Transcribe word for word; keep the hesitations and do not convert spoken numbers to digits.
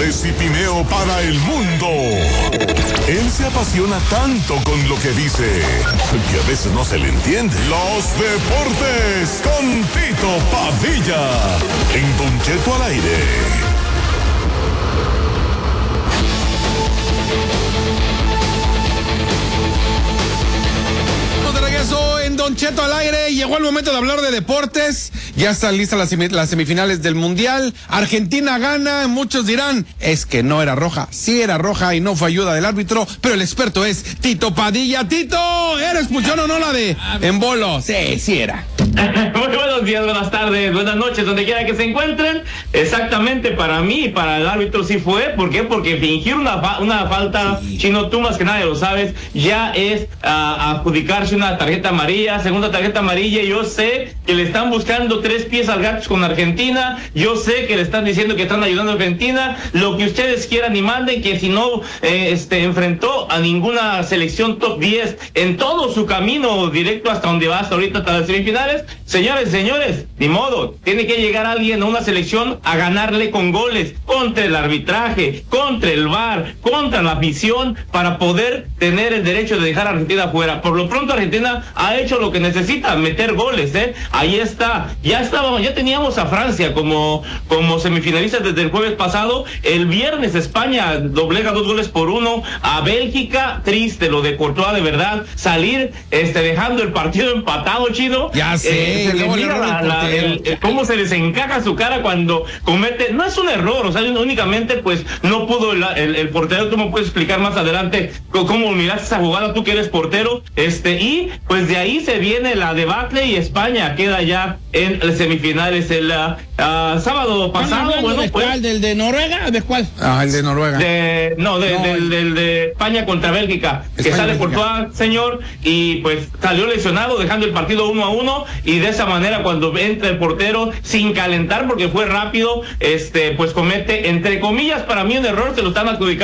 de Cipineo para el mundo. Él se apasiona tanto con lo que dice que a veces no se le entiende. Los deportes con Tito Padilla en Don Cheto al aire. En Don Cheto al aire, llegó el momento de hablar de deportes. Ya están listas las, semi, las semifinales del Mundial. Argentina gana, muchos dirán, es que no era roja. Sí era roja y no fue ayuda del árbitro, pero el experto es Tito Padilla. Tito, ¿era expulsión o no la de en bolo? Sí, sí era. Muy buenos días, buenas tardes, buenas noches, donde quiera que se encuentren. Exactamente, para mí y para el árbitro sí fue. ¿Por qué? Porque fingir una, fa una falta, sí. Chino, tú más que nadie lo sabes, ya es uh, adjudicarse una tarjeta amarilla, segunda tarjeta amarilla. Yo sé que le están buscando tres pies al gato con Argentina, yo sé que le están diciendo que están ayudando a Argentina, lo que ustedes quieran y manden, que si no eh, este, enfrentó a ninguna selección top diez en todo su camino directo hasta donde va hasta ahorita, hasta las semifinales. Señores, señores, ni modo, tiene que llegar alguien a una selección a ganarle con goles, contra el arbitraje, contra el V A R, contra la afición, para poder tener el derecho de dejar a Argentina afuera. Por lo pronto Argentina ha hecho lo que necesita, meter goles, ¿eh? Ahí está, ya estábamos, ya teníamos a Francia como, como semifinalista desde el jueves pasado. El viernes España doblega dos goles por uno a Bélgica. Triste lo de Courtois, de verdad, salir este, dejando el partido empatado, Chino. Ya sé. Eh, se le mira la, la, el, el, cómo se desencaja su cara cuando comete, no es un error, o sea, únicamente pues no pudo el, el, el portero. Tú me puedes explicar más adelante cómo miraste esa jugada, tú que eres portero, este, y pues de ahí se viene la debacle y España queda ya en las semifinales el uh, uh, sábado pasado. Bueno, ¿de pues, cuál? ¿Del de Noruega? ¿De cuál? Ah, el de Noruega. De, no, de, no del, del de España contra Bélgica, España, que sale Courtois, señor, y pues salió lesionado, dejando el partido uno a uno. Y de esa manera, cuando entra el portero sin calentar, porque fue rápido, este, pues comete, entre comillas, para mí un error, se lo están adjudicando